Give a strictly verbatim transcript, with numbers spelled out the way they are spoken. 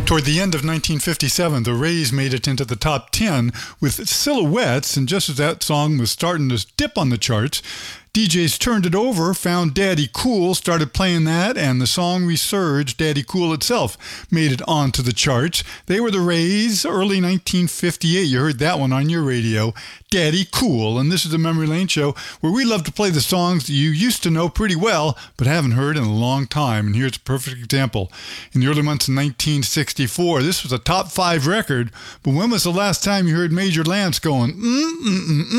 Toward the end of nineteen fifty-seven, the Rays made it into the top ten with Silhouettes, and just as that song was starting to dip on the charts, D Js turned it over, found Daddy Cool, started playing that, and the song resurged. Daddy Cool itself made it onto the charts. They were the Rays, early nineteen fifty-eight. You heard that one on your radio. Daddy Cool. And this is the Memory Lane Show, where we love to play the songs that you used to know pretty well, but haven't heard in a long time. And here's a perfect example. In the early months of nineteen sixty-four, this was a top five record, but when was the last time you heard Major Lance going, mm, mm, mm, mm?